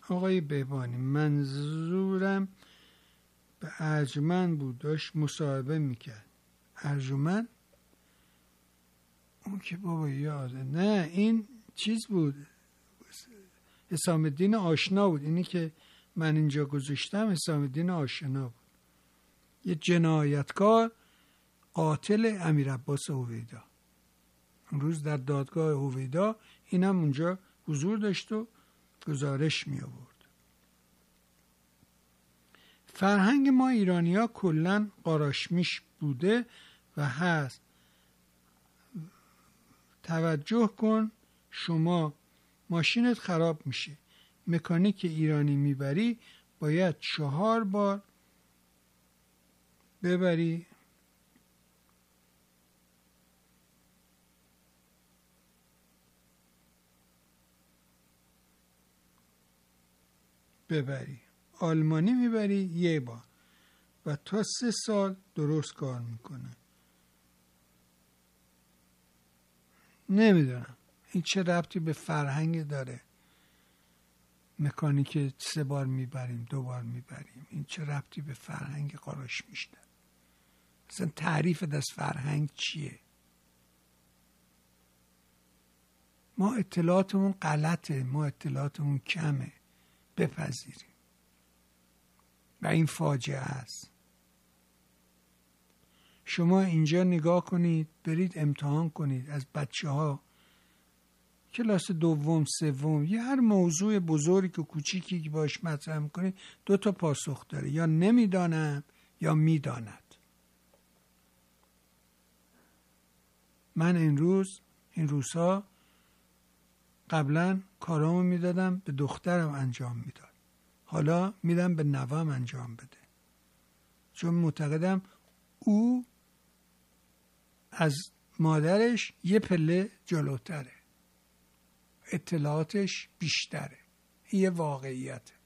آقای بهبانی منظورم به ارجمند بود، داشت مصاحبه میکرد. ارجمند اون که بابا یاده، نه این چیز بود، حسام الدین آشنا بود. اینی که من اینجا گذاشتم حسام الدین آشنا بود، یه جنایتکار قاتل امیر عباس هویدا. اون روز در دادگاه هویدا اینم اونجا حضور داشت و گزارش می آورد. فرهنگ ما ایرانی ها کلن قاراشمیش بوده و هست. توجه کن، شما ماشینت خراب میشه، مکانیک ایرانی میبری، باید 4 بار ببری آلمانی میبری 1 بار و تا 3 سال درست کار میکنه. نمیدونم این چه ربطی به فرهنگ داره، مکانیک 3 بار میبریم 2 بار میبریم، این چه ربطی به فرهنگ قاراشمیش داره؟ اصلا تعریفت از فرهنگ چیه؟ ما اطلاعاتمون غلطه، ما اطلاعاتمون کمه، بپذیریم و این فاجعه است. شما اینجا نگاه کنید، برید امتحان کنید از بچه ها کلاس 2 3 یه هر موضوع بزرگی که کوچیکی که باش مطرح میکنید 2 تا پاسخ داره، یا نمیداند یا میداند. من این روزها قبلا کارامو میدادم به دخترم انجام میداد، حالا میدم به نوام انجام بده، چون معتقدم او از مادرش یه پله جلوتره، اطلاعاتش بیشتره. این یه واقعیته.